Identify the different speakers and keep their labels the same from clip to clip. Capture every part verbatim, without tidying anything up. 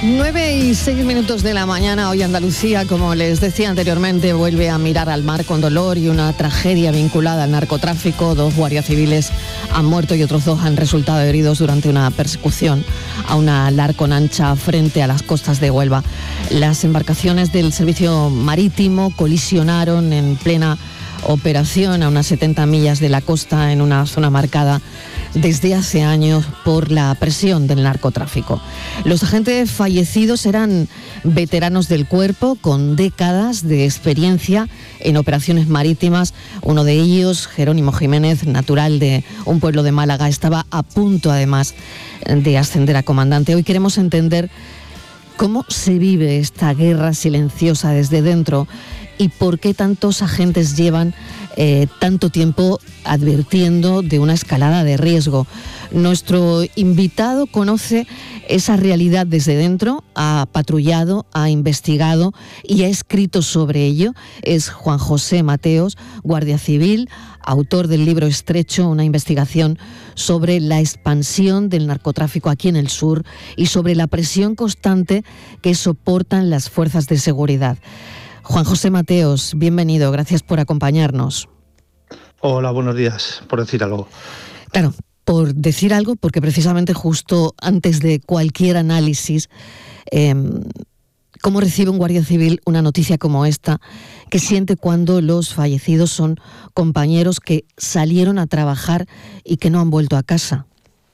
Speaker 1: nueve y seis minutos de la mañana. Hoy Andalucía, como les decía anteriormente, vuelve a mirar al mar con dolor y una tragedia vinculada al narcotráfico. Dos guardias civiles han muerto y otros dos han resultado heridos durante una persecución a una larconancha frente a las costas de Huelva. Las embarcaciones del servicio marítimo colisionaron en plena operación a unas setenta millas de la costa, en una zona marcada desde hace años por la presión del narcotráfico. Los agentes fallecidos eran veteranos del cuerpo con décadas de experiencia en operaciones marítimas. Uno de ellos, Jerónimo Jiménez, natural de un pueblo de Málaga, estaba a punto además de ascender a comandante. Hoy queremos entender cómo se vive esta guerra silenciosa desde dentro y por qué tantos agentes llevan Eh, tanto tiempo advirtiendo de una escalada de riesgo. Nuestro invitado conoce esa realidad desde dentro, ha patrullado, ha investigado y ha escrito sobre ello. Es Juan José Mateos, guardia civil, autor del libro Estrecho, una investigación sobre la expansión del narcotráfico aquí en el sur y sobre la presión constante que soportan las fuerzas de seguridad. Juan José Mateos, bienvenido, gracias por acompañarnos.
Speaker 2: Hola, buenos días, por decir algo.
Speaker 1: Claro, por decir algo, porque precisamente justo antes de cualquier análisis, eh, ¿cómo recibe un guardia civil una noticia como esta? ¿Qué siente cuando los fallecidos son compañeros que salieron a trabajar y que no han vuelto a casa?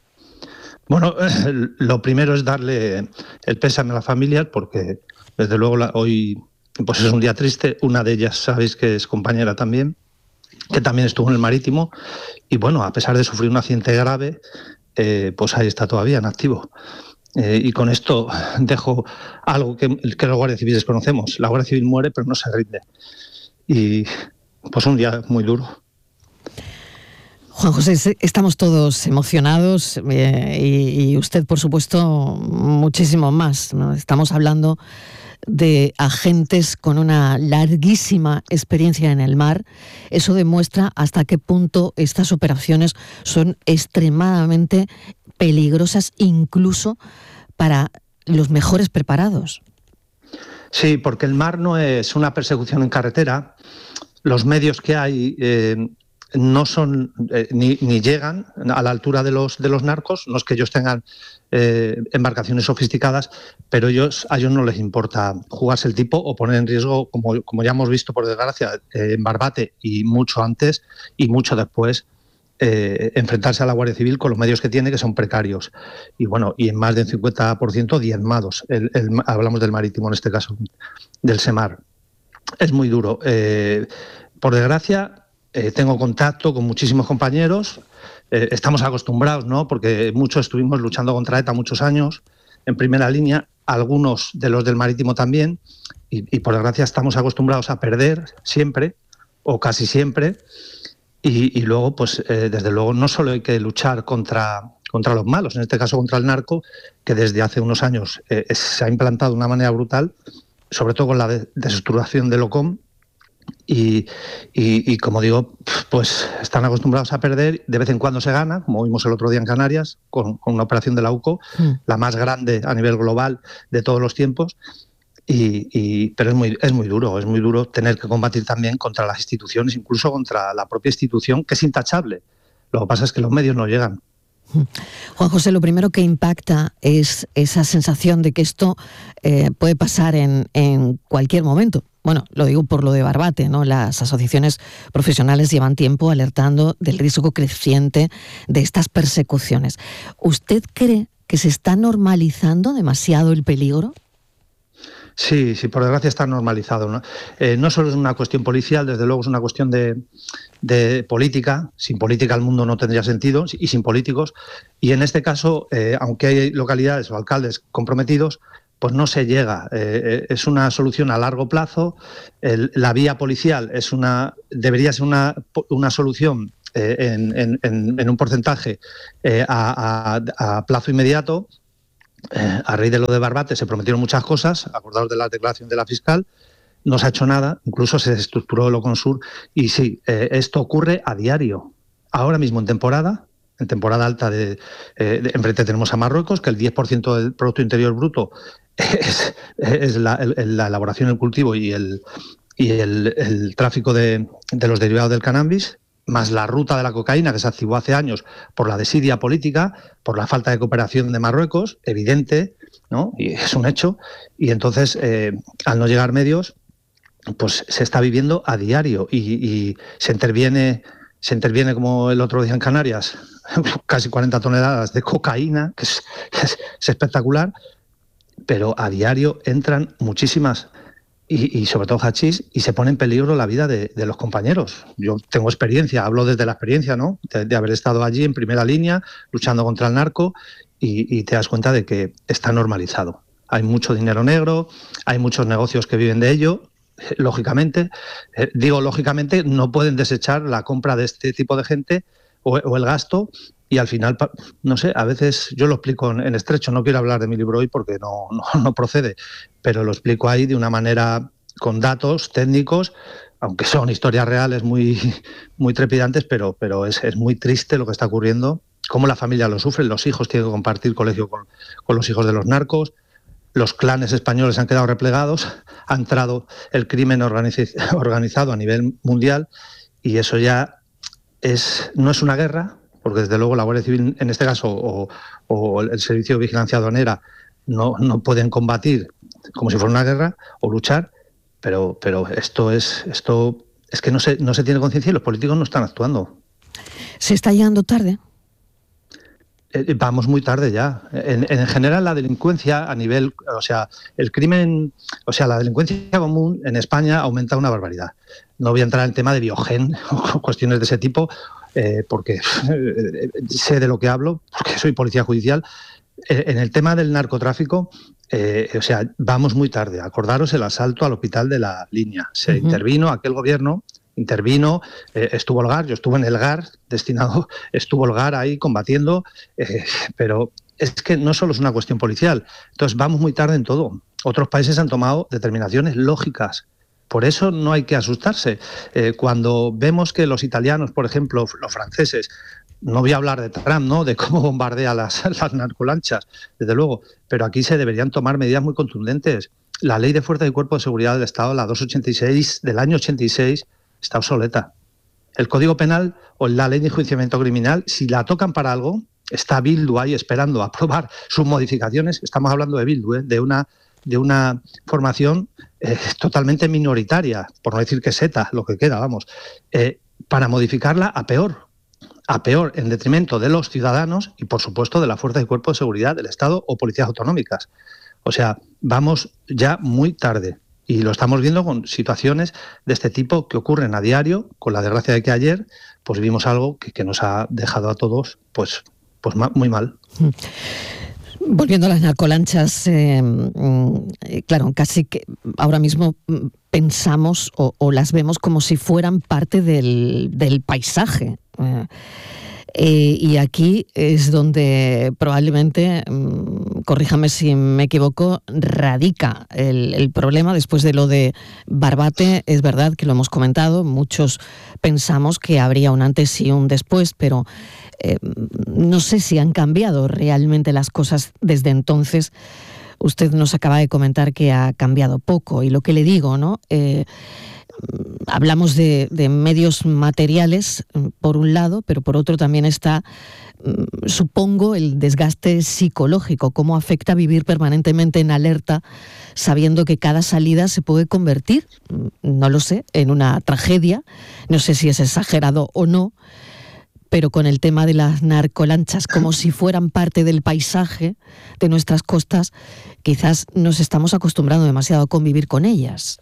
Speaker 2: Bueno, lo primero es darle el pésame a las familias, porque desde luego la, hoy pues es un día triste. Una de ellas, sabéis que es compañera también, que también estuvo en el marítimo, y bueno, a pesar de sufrir un accidente grave, eh, pues ahí está todavía en activo. Eh, y con esto dejo algo que, que los guardias civiles conocemos. La Guardia Civil muere, pero no se rinde. Y pues un día muy duro.
Speaker 1: Juan José, estamos todos emocionados eh, y, y usted, por supuesto, muchísimo más, ¿no? Estamos hablando de agentes con una larguísima experiencia en el mar. Eso demuestra hasta qué punto estas operaciones son extremadamente peligrosas, incluso para los mejores preparados.
Speaker 2: Sí, porque el mar no es una persecución en carretera. Los medios que hay eh, no son eh, ni, ni llegan a la altura de los, de los narcos. No es que ellos tengan eh, embarcaciones sofisticadas, pero ellos, a ellos no les importa jugarse el tipo o poner en riesgo, como, como ya hemos visto, por desgracia, eh, en Barbate y mucho antes y mucho después, eh, enfrentarse a la Guardia Civil con los medios que tiene, que son precarios. Y bueno, y en más del cincuenta por ciento diezmados. El, el, hablamos del marítimo en este caso, del SEMAR. Es muy duro. Eh, por desgracia, Eh, tengo contacto con muchísimos compañeros, eh, estamos acostumbrados, ¿no? Porque muchos estuvimos luchando contra ETA muchos años, en primera línea, algunos de los del marítimo también, y, y por desgracia estamos acostumbrados a perder siempre, o casi siempre, y, y luego, pues eh, desde luego, no solo hay que luchar contra, contra los malos, en este caso contra el narco, que desde hace unos años eh, se ha implantado de una manera brutal, sobre todo con la desestructuración de Locom. Y, y, y como digo, pues están acostumbrados a perder, de vez en cuando se gana, como vimos el otro día en Canarias, con, con una operación de la U C O, mm. la más grande a nivel global de todos los tiempos, y, y, pero es muy, es muy duro, es muy duro tener que combatir también contra las instituciones, incluso contra la propia institución, que es intachable. Lo que pasa es que los medios no llegan.
Speaker 1: Juan José, lo primero que impacta es esa sensación de que esto eh, puede pasar en, en cualquier momento. Bueno, lo digo por lo de Barbate, ¿no? Las asociaciones profesionales llevan tiempo alertando del riesgo creciente de estas persecuciones. ¿Usted cree que se está normalizando demasiado el peligro?
Speaker 2: Sí, sí, por desgracia está normalizado, ¿no? Eh, no solo es una cuestión policial, desde luego es una cuestión de, de política. Sin política el mundo no tendría sentido, y sin políticos. Y en este caso, eh, aunque hay localidades o alcaldes comprometidos, pues no se llega. Eh, es una solución a largo plazo. El, la vía policial es una, debería ser una, una solución eh, en, en, en un porcentaje eh, a, a, a plazo inmediato. Eh, a raíz de lo de Barbate se prometieron muchas cosas, acordados de la declaración de la fiscal, no se ha hecho nada, incluso se desestructuró el Oconsur, y sí, eh, esto ocurre a diario. Ahora mismo en temporada, en temporada alta, de, eh, de, enfrente tenemos a Marruecos, que el diez por ciento del Producto Interior Bruto es, es la, el, la elaboración, el cultivo y el, y el, el tráfico de, de los derivados del cannabis, más la ruta de la cocaína que se activó hace años por la desidia política, por la falta de cooperación de Marruecos, evidente, ¿no? Y es un hecho. Y entonces, eh, al no llegar medios, pues se está viviendo a diario y, y se interviene, se interviene como el otro día en Canarias, casi cuarenta toneladas de cocaína, que es, es, es espectacular, pero a diario entran muchísimas. Y, y sobre todo hachís, y se pone en peligro la vida de, de los compañeros. Yo tengo experiencia, hablo desde la experiencia, ¿no? De, de haber estado allí en primera línea, luchando contra el narco, y, y te das cuenta de que está normalizado. Hay mucho dinero negro, hay muchos negocios que viven de ello, eh, lógicamente. Eh, digo, lógicamente, no pueden desechar la compra de este tipo de gente o, o el gasto, y al final, no sé, a veces yo lo explico en, en estrecho, no quiero hablar de mi libro hoy porque no, no, no procede, pero lo explico ahí de una manera con datos técnicos, aunque son historias reales muy, muy trepidantes, pero, pero es, es muy triste lo que está ocurriendo, cómo la familia lo sufre, los hijos tienen que compartir colegio con, con los hijos de los narcos, los clanes españoles han quedado replegados, ha entrado el crimen organiz- organizado a nivel mundial, y eso ya es, no es una guerra, porque desde luego la Guardia Civil en este caso o, o el Servicio de Vigilancia Aduanera no, no pueden combatir como si fuera una guerra o luchar, pero, pero esto es esto es que no se, no se tiene conciencia y los políticos no están actuando.
Speaker 1: ¿Se está llegando tarde?
Speaker 2: Eh, vamos muy tarde ya. En, en general la delincuencia a nivel, o sea, el crimen, o sea, la delincuencia común en España aumenta una barbaridad. No voy a entrar en el tema de Biogen o cuestiones de ese tipo, Eh, porque eh, sé de lo que hablo, porque soy policía judicial. Eh, en el tema del narcotráfico, eh, o sea, vamos muy tarde. Acordaros el asalto al hospital de la Línea. Se uh-huh. intervino aquel gobierno, intervino, eh, estuvo el G A R, yo estuve en el G A R, destinado, estuvo el G A R ahí combatiendo, eh, pero es que no solo es una cuestión policial. Entonces vamos muy tarde en todo. Otros países han tomado determinaciones lógicas. Por eso no hay que asustarse. Eh, cuando vemos que los italianos, por ejemplo, los franceses, no voy a hablar de Trump, ¿no?, de cómo bombardea las, las narcolanchas, desde luego, pero aquí se deberían tomar medidas muy contundentes. La Ley de Fuerzas y Cuerpos de Seguridad del Estado, la doscientos ochenta y seis del año ochenta y seis, está obsoleta. El Código Penal o la Ley de Enjuiciamiento Criminal, si la tocan para algo, está Bildu ahí esperando a aprobar sus modificaciones. Estamos hablando de Bildu, ¿eh?, de una... de una formación eh, totalmente minoritaria, por no decir que es ETA, lo que queda, vamos, eh, para modificarla a peor, a peor, en detrimento de los ciudadanos y, por supuesto, de la Fuerza y Cuerpo de Seguridad del Estado o policías autonómicas. O sea, vamos ya muy tarde y lo estamos viendo con situaciones de este tipo que ocurren a diario, con la desgracia de que ayer pues vimos algo que, que nos ha dejado a todos pues, pues muy mal.
Speaker 1: Volviendo a las narcolanchas, eh, claro, casi que ahora mismo pensamos o, o las vemos como si fueran parte del, del paisaje. Eh, eh, y aquí es donde probablemente, mm, corríjame si me equivoco, radica el, el problema. Después de lo de Barbate, es verdad que lo hemos comentado, muchos pensamos que habría un antes y un después, pero Eh, no sé si han cambiado realmente las cosas desde entonces. Usted nos acaba de comentar que ha cambiado poco y lo que le digo, ¿no? Eh, hablamos de, de medios materiales por un lado, pero por otro también está, supongo, el desgaste psicológico, cómo afecta vivir permanentemente en alerta sabiendo que cada salida se puede convertir, no lo sé, en una tragedia. No sé si es exagerado o no, pero con el tema de las narcolanchas como si fueran parte del paisaje de nuestras costas, quizás nos estamos acostumbrando demasiado a convivir con ellas.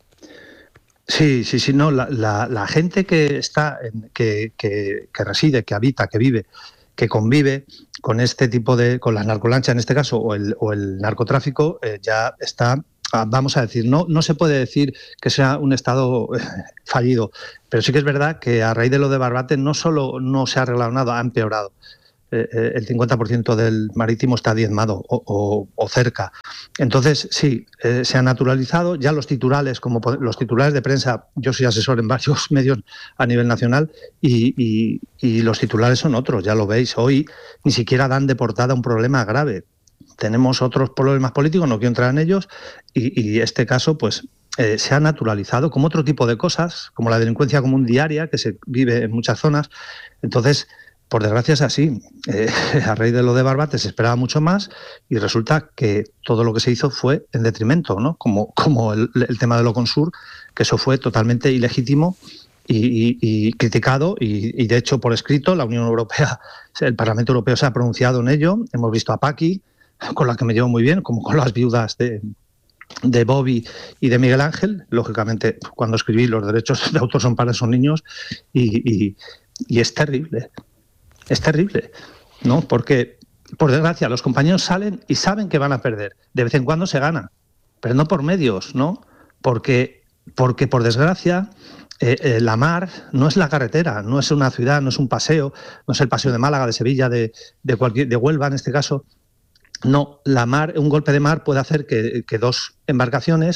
Speaker 2: Sí, sí, sí, no, la, la, la gente que está, en, que, que, que reside, que habita, que vive, que convive con este tipo de, con las narcolanchas en este caso, o el, o el narcotráfico, eh, ya está, vamos a decir, no, no se puede decir que sea un Estado eh, fallido, pero sí que es verdad que a raíz de lo de Barbate no solo no se ha arreglado nada, ha empeorado. Eh, eh, el cincuenta por ciento del marítimo está diezmado o, o, o cerca. Entonces, sí, eh, se ha naturalizado. Ya los titulares, como los titulares de prensa, yo soy asesor en varios medios a nivel nacional y, y, y los titulares son otros, ya lo veis. Hoy ni siquiera dan de portada un problema grave. tenemos otros problemas políticos, no quiero entrar en ellos, y, y este caso, pues, eh, se ha naturalizado como otro tipo de cosas, como la delincuencia común diaria, que se vive en muchas zonas. Entonces, por desgracia es así. Eh, a raíz de lo de Barbate se esperaba mucho más y resulta que todo lo que se hizo fue en detrimento, ¿no? Como, como el, el tema de Loconsur, que eso fue totalmente ilegítimo y, y, y criticado y, y, de hecho, por escrito, la Unión Europea, el Parlamento Europeo se ha pronunciado en ello. Hemos visto a Paqui, con la que me llevo muy bien, como con las viudas de, de Bobby y de Miguel Ángel. Lógicamente, cuando escribí, los derechos de autor son para esos niños y, y, y es terrible. Es terrible, ¿no? Porque, por desgracia, los compañeros salen y saben que van a perder. De vez en cuando se gana, pero no por medios, ¿no? Porque, porque por desgracia, eh, eh, la mar no es la carretera, no es una ciudad, no es un paseo, no es el paseo de Málaga, de Sevilla, de, de, cualquier, de Huelva, en este caso. No, la mar, un golpe de mar puede hacer que, que dos embarcaciones,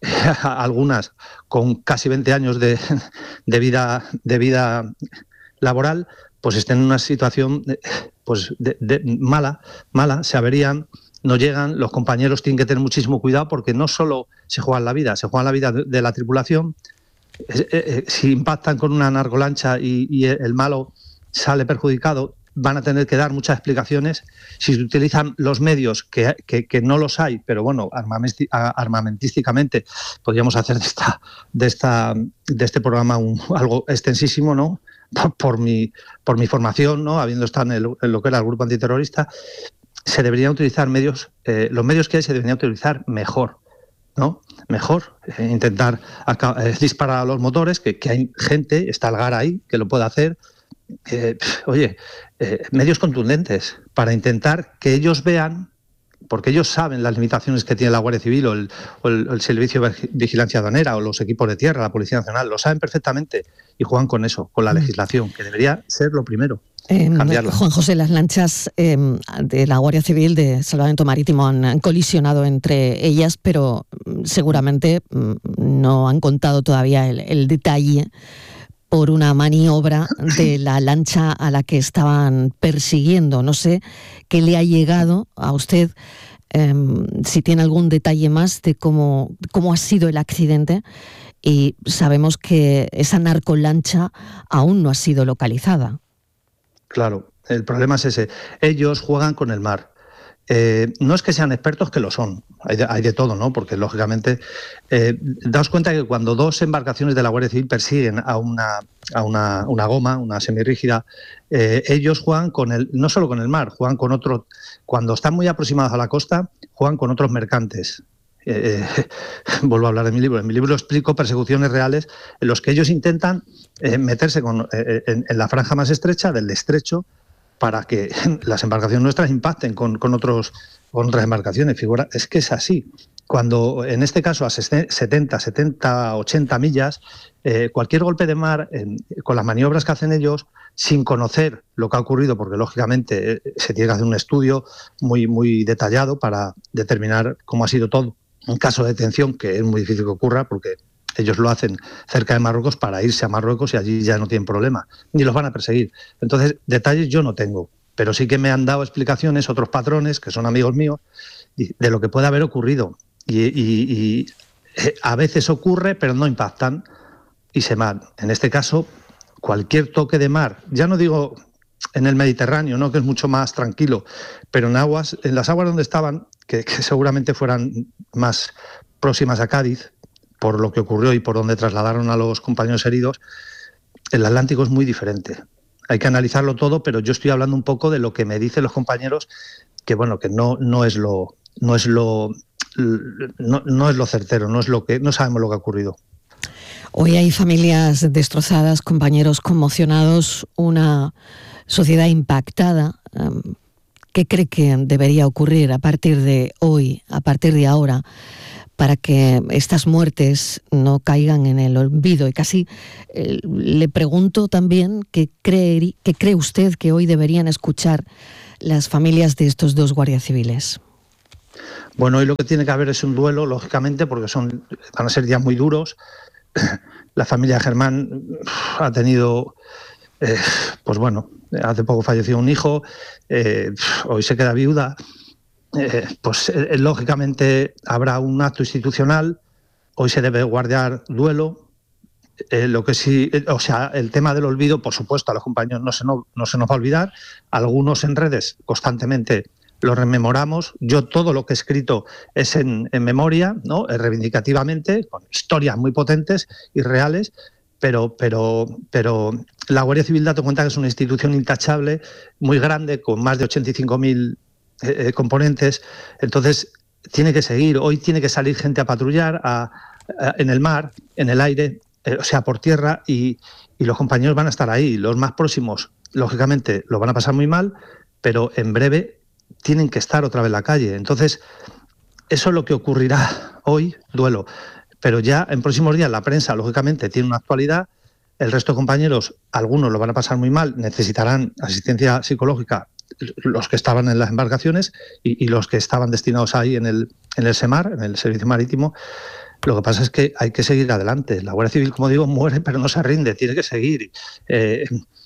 Speaker 2: algunas con casi veinte años de, de, vida, de vida laboral, pues estén en una situación pues de, de, mala, mala, se averían, no llegan, los compañeros tienen que tener muchísimo cuidado porque no solo se juegan la vida, se juegan la vida de, de la tripulación. Eh, eh, si impactan con una narcolancha y, y el malo sale perjudicado, van a tener que dar muchas explicaciones. Si se utilizan los medios, que, que, que no los hay, pero bueno, armamentísticamente podríamos hacer de, esta, de, esta, de este programa un, algo extensísimo, ¿no? Por, por, mi, por mi formación, ¿no? Habiendo estado en, el, en lo que era el grupo antiterrorista, se deberían utilizar medios, eh, los medios que hay se deberían utilizar mejor, ¿no? Mejor, eh, intentar acá, eh, disparar a los motores, que, que hay gente, está el G A R ahí, que lo puede hacer. Eh, oye, eh, medios contundentes para intentar que ellos vean, porque ellos saben las limitaciones que tiene la Guardia Civil o el, o el, el Servicio de Vigilancia Aduanera o los equipos de tierra, la Policía Nacional, lo saben perfectamente y juegan con eso, con la legislación, que debería ser lo primero.
Speaker 1: Eh, Juan José, las lanchas eh, de la Guardia Civil de Salvamento Marítimo han, han colisionado entre ellas, pero seguramente no han contado todavía el, el detalle por una maniobra de la lancha a la que estaban persiguiendo. No sé qué le ha llegado a usted, eh, si tiene algún detalle más de cómo, cómo ha sido el accidente, y sabemos que esa narcolancha aún no ha sido localizada.
Speaker 2: Claro, el problema es ese. Ellos juegan con el mar. Eh, no es que sean expertos, que lo son, hay de, hay de todo, ¿no? Porque lógicamente, eh, daos cuenta que cuando dos embarcaciones de la Guardia Civil persiguen a una, a una, una goma, una semirrígida, eh, ellos juegan con el, no solo con el mar, juegan con otros, cuando están muy aproximados a la costa, juegan con otros mercantes. Eh, eh, vuelvo a hablar de mi libro. En mi libro explico persecuciones reales en los que ellos intentan eh, meterse con, eh, en, en la franja más estrecha del estrecho, para que las embarcaciones nuestras impacten con, con, otros, con otras embarcaciones. Figura, es que es así. Cuando, en este caso, a setenta, setenta, ochenta millas, eh, cualquier golpe de mar, eh, con las maniobras que hacen ellos, sin conocer lo que ha ocurrido, porque lógicamente eh, se tiene que hacer un estudio muy, muy detallado para determinar cómo ha sido todo. Un caso de detención, que es muy difícil que ocurra, porque ellos lo hacen cerca de Marruecos para irse a Marruecos y allí ya no tienen problema, ni los van a perseguir. Entonces, detalles yo no tengo, pero sí que me han dado explicaciones otros patrones, que son amigos míos, de lo que puede haber ocurrido. Y, y, y a veces ocurre, pero no impactan y se van. En este caso, cualquier toque de mar, ya no digo en el Mediterráneo, ¿no?, que es mucho más tranquilo, pero en aguas, en las aguas donde estaban, que, que seguramente fueran más próximas a Cádiz, por lo que ocurrió y por donde trasladaron a los compañeros heridos, el Atlántico es muy diferente. Hay que analizarlo todo, pero yo estoy hablando un poco de lo que me dicen los compañeros, que bueno, que no, no es lo, no es lo, no, no es lo certero, no es lo que, no sabemos lo que ha ocurrido.
Speaker 1: Hoy hay familias destrozadas, compañeros conmocionados, una sociedad impactada. ¿Qué cree que debería ocurrir a partir de hoy, a partir de ahora, para que estas muertes no caigan en el olvido? Y casi eh, le pregunto también qué cree, qué cree usted que hoy deberían escuchar las familias de estos dos guardias civiles.
Speaker 2: Bueno, hoy lo que tiene que haber es un duelo, lógicamente, porque son, van a ser días muy duros. La familia Germán ha tenido, eh, pues bueno, hace poco falleció un hijo, eh, hoy se queda viuda. eh, pues eh, lógicamente habrá un acto institucional, hoy se debe guardar duelo. Eh, lo que sí, eh, o sea, el tema del olvido, por supuesto, a los compañeros no se, no, no se nos va a olvidar. Algunos en redes constantemente lo rememoramos. Yo todo lo que he escrito es en, en memoria, ¿no? Eh, reivindicativamente, con historias muy potentes y reales, pero, pero, pero la Guardia Civil, date cuenta que es una institución intachable, muy grande, con más de ochenta y cinco mil eh, componentes. Entonces, tiene que seguir. Hoy tiene que salir gente a patrullar a, a, en el mar, en el aire, o sea, por tierra, y, y los compañeros van a estar ahí. Los más próximos, lógicamente, lo van a pasar muy mal, pero en breve tienen que estar otra vez en la calle. Entonces, eso es lo que ocurrirá hoy, duelo. Pero ya en próximos días la prensa, lógicamente, tiene una actualidad. El resto de compañeros, algunos lo van a pasar muy mal, necesitarán asistencia psicológica, los que estaban en las embarcaciones y, y los que estaban destinados ahí en el, en el SEMAR, en el Servicio Marítimo. Lo que pasa es que hay que seguir adelante. La Guardia Civil, como digo, muere, pero no se rinde, tiene que seguir. Eh,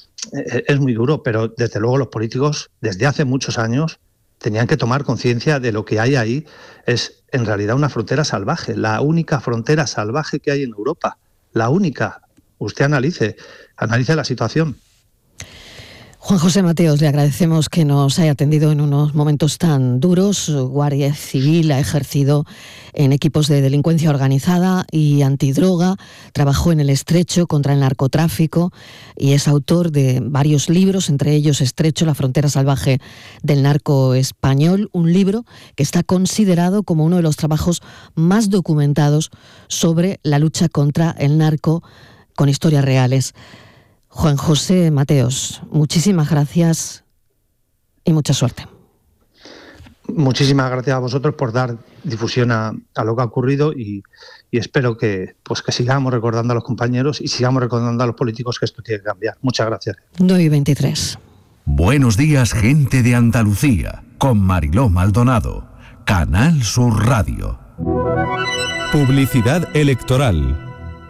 Speaker 2: es muy duro, pero desde luego los políticos, desde hace muchos años, tenían que tomar conciencia de lo que hay ahí. Es en realidad una frontera salvaje, la única frontera salvaje que hay en Europa. La única. Usted analice, analice la situación.
Speaker 1: Juan José Mateos, le agradecemos que nos haya atendido en unos momentos tan duros. Guardia Civil, ha ejercido en equipos de delincuencia organizada y antidroga, trabajó en el Estrecho contra el narcotráfico y es autor de varios libros, entre ellos Estrecho, la frontera salvaje del narco español, un libro que está considerado como uno de los trabajos más documentados sobre la lucha contra el narco, con historias reales. Juan José Mateos, muchísimas gracias y mucha suerte.
Speaker 2: Muchísimas gracias a vosotros por dar difusión a, a lo que ha ocurrido y, y espero que, pues, que sigamos recordando a los compañeros y sigamos recordando a los políticos que esto tiene que cambiar. Muchas gracias.
Speaker 1: nueve y veintitrés.
Speaker 3: Buenos días, gente de Andalucía, con Mariló Maldonado, Canal Sur Radio.
Speaker 4: Publicidad electoral.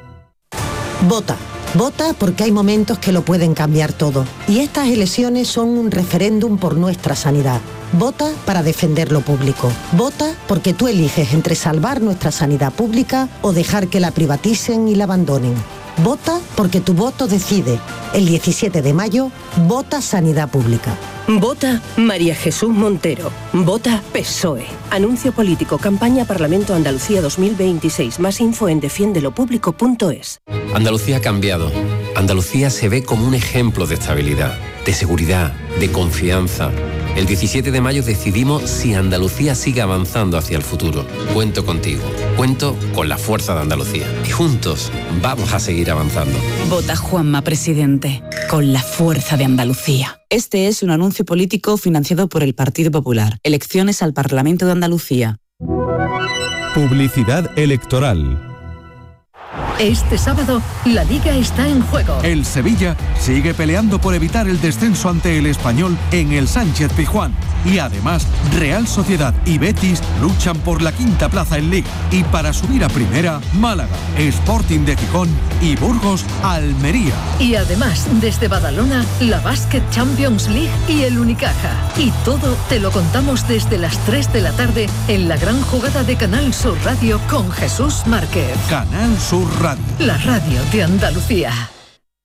Speaker 5: Vota. Vota porque hay momentos que lo pueden cambiar todo. Y estas elecciones son un referéndum por nuestra sanidad. Vota para defender lo público. Vota porque tú eliges entre salvar nuestra sanidad pública o dejar que la privaticen y la abandonen. Vota porque tu voto decide. El diecisiete de mayo, vota Sanidad Pública.
Speaker 6: Vota María Jesús Montero. Vota P S O E. Anuncio político, campaña Parlamento Andalucía dos mil veintiséis. Más info en defiendelo público punto es.
Speaker 7: Andalucía ha cambiado. Andalucía se ve como un ejemplo de estabilidad, de seguridad, de confianza. El diecisiete de mayo decidimos si Andalucía sigue avanzando hacia el futuro. Cuento contigo. Cuento con la fuerza de Andalucía. Y juntos vamos a seguir avanzando.
Speaker 8: Vota Juanma Presidente, con la fuerza de Andalucía. Este es un anuncio político financiado por el Partido Popular. Elecciones al Parlamento de Andalucía.
Speaker 4: Publicidad electoral.
Speaker 9: Este sábado, la Liga está en juego.
Speaker 3: El Sevilla sigue peleando por evitar el descenso ante el Español en el Sánchez Pizjuán. Y además, Real Sociedad y Betis luchan por la quinta plaza en Liga. Y para subir a primera, Málaga, Sporting de Gijón y Burgos, Almería.
Speaker 9: Y además, desde Badalona, la Basket Champions League y el Unicaja. Y todo te lo contamos desde las tres de la tarde en la gran jugada de Canal Sur Radio con Jesús Márquez.
Speaker 3: Canal Sur Radio.
Speaker 9: La radio de Andalucía.